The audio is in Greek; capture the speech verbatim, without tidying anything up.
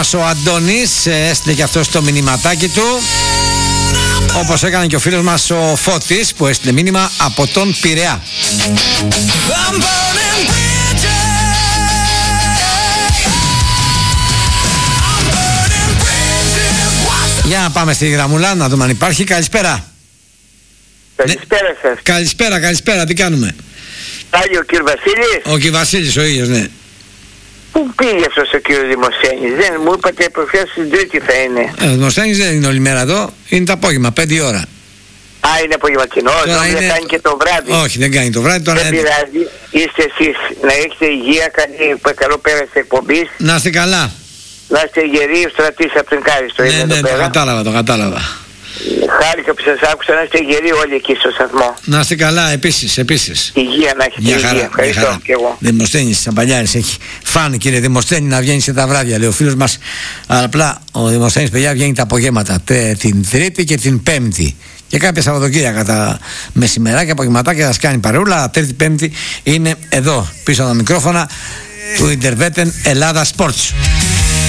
Ο Αντώνης έστειλε και αυτό το μηνυματάκι του, όπως έκανε και ο φίλος μας ο Φώτης που έστειλε μήνυμα από τον Πειραιά. Για να πάμε στη γραμμούλα να δούμε αν υπάρχει. Καλησπέρα. Καλησπέρα ναι. σας. Καλησπέρα, καλησπέρα, τι κάνουμε? Πάλι ο κύριος Βασίλης. Ο κύριος Βασίλης ο ίδιος, ναι. Πού πήγε αυτός ο κύριος Δημοσθένης? Δεν μου είπατε προχθές στην Τρίτη θα είναι. Ε, ο Δημοσθένης δεν είναι όλη μέρα εδώ, είναι το απόγευμα, πέντε ώρα. Α, είναι απογευματινό, δεν είναι... κάνει και το βράδυ. Όχι, δεν κάνει το βράδυ. Τώρα δεν είναι... πειράζει, είστε εσείς. Να έχετε υγεία, καλή, καλό πέρα της εκπομπής. Να είστε καλά. Να είστε γεροί, ο Στρατής από την Κάριστο. Ναι, ναι, το κατάλαβα, το κατάλαβα. Χάρηκα που σας άκουσα, να είστε γεροί όλοι εκεί στο σταθμό. Να είστε καλά, επίσης, επίσης. Υγεία να έχετε, μια υγεία. Χαρά, ευχαριστώ χαρά. και εγώ. Δημοσθένης Σαμπαλιάρης έχει φάνει, κύριε Δημοσθένη, να βγαίνει σε τα βράδια, λέει ο φίλος μας. Απλά ο Δημοσθένης, παιδιά, βγαίνει τα απογεύματα, την Τρίτη και την Πέμπτη. Και κάποια Σαββατοκύριακα τα μεσημεράκια, απογευματάκια θα σκάνει παρεούλα. Τρίτη, Πέμπτη είναι εδώ, πίσω από τα μικρόφωνα του Ιντερβέτεν Ελλάδα Sports.